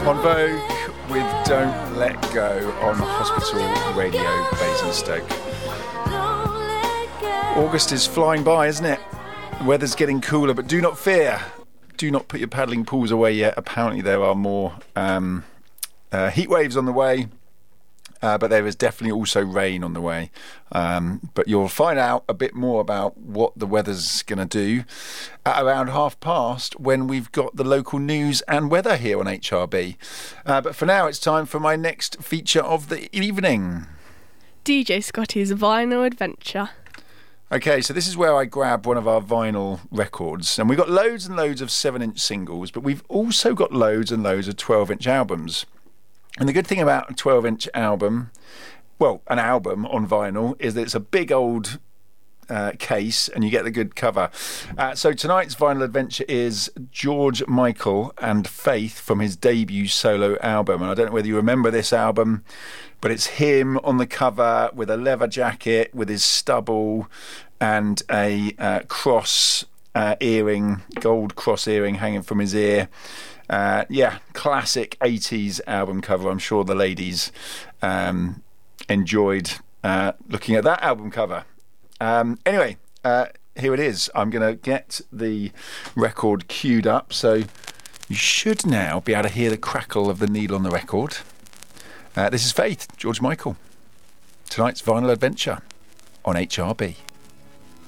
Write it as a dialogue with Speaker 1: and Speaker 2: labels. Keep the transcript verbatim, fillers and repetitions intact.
Speaker 1: On Vogue with Don't Let Go on Hospital Radio Basingstoke. August is flying by, isn't it? The weather's getting cooler, but do not fear. Do not put your paddling pools away yet. Apparently there are more um, uh, heat waves on the way. Uh, but there is definitely also rain on the way. Um, but you'll find out a bit more about what the weather's going to do at around half past when we've got the local news and weather here on H R B. Uh, but for now, it's time for my next feature of the evening.
Speaker 2: D J Scotty's Vinyl Adventure.
Speaker 1: Okay, so this is where I grab one of our vinyl records. And we've got loads and loads of seven-inch singles, but we've also got loads and loads of twelve-inch albums. And the good thing about a twelve-inch album, well, an album on vinyl, is that it's a big old uh, case and you get the good cover. Uh, so tonight's vinyl adventure is George Michael and Faith from his debut solo album. And I don't know whether you remember this album, but it's him on the cover with a leather jacket, with his stubble and a uh, cross uh, earring, gold cross earring hanging from his ear. Uh, yeah, classic eighties album cover. I'm sure the ladies um, enjoyed uh, looking at that album cover. Um, anyway, uh, here it is. I'm going to get the record queued up, so you should now be able to hear the crackle of the needle on the record. Uh, this is Faith, George Michael. Tonight's Vinyl Adventure on H R B.